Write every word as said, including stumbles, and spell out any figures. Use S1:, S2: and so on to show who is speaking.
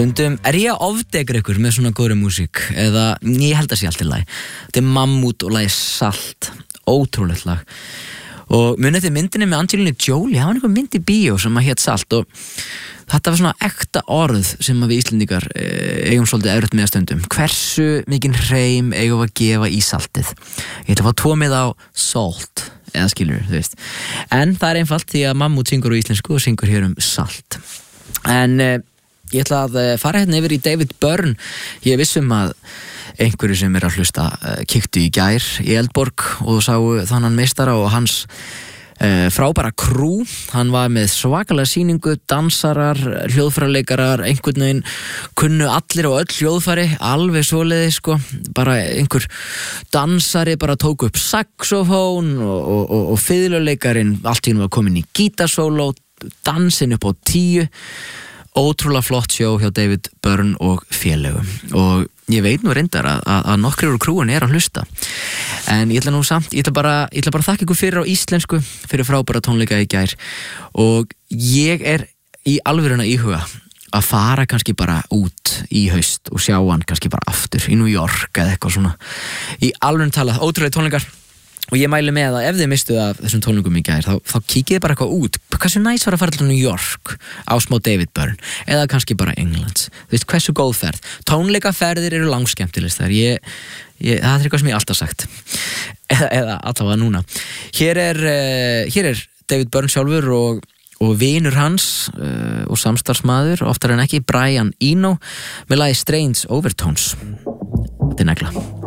S1: Stundum er ég að ofdegra ykkur með svona góðri músík eða ég held að sé allt í lagi. Þetta er Mammút og lagið Salt, ótrúlegt lag. Og munið þið myndinni með Angelina Jolie, það var einhver mynd í bíó sem að hét Salt og þetta var svona ekta orð sem að við Íslendingar eigum svolítið erfitt með stundum. Hversu mikinn hreim eigum við að gefa í saltið? Ég ætla að fá tvo með á salt, eða skilur, þú veist. En það er einfalt því að Mammút syngur á íslensku og syngur hér um salt. En uh, ég ætla að fara hérna yfir í David Byrne. Ég er viss um að einhverju sem er að hlusta uh, kíktu í gær í Eldborg og sáu þannan meistara og hans uh, frábæra krú. Hann var með svakalega sýningu, dansarar, hljóðfæraleikarar, einhvern veginn kunnu allir og öll hljóðfæri, alveg svoleiði sko, bara einhver dansari bara tók upp saxofón og, og, og, og fiðluleikarin allt í einu var komin í gítarsóló, dansinn upp á tíu. Ótrúlega flott sjó hjá David Byrne og félögum og ég veit nú reyndar að, að, að nokkrir úr krúin er að hlusta en ég ætla nú samt, ég ætla bara ég ætla bara að þakka ykkur fyrir á íslensku fyrir frábæra tónleika í gær og ég er í alvöruna íhuga að fara kannski bara út í haust og sjá hann kannski bara aftur í New York eða eitthvað svona í alvörun talað, ótrúlega tónleikar og ég mæli með að ef þið mistuð af þessum tónlingum í gær þá, þá kíkið bara eitthvað út hversu næs var að fara til New York á smá David Byrne eða kannski bara England þú veist hversu góð ferð tónleikaferðir eru langskemmtilegstar ég, ég, það er eitthvað sem ég alltaf sagt eða, eða allavega núna hér er, uh, hér er David Byrne sjálfur og, og vinur hans uh, og samstarfsmaður oftar en ekki Brian Eno með lagið Strange Overtones þetta er negla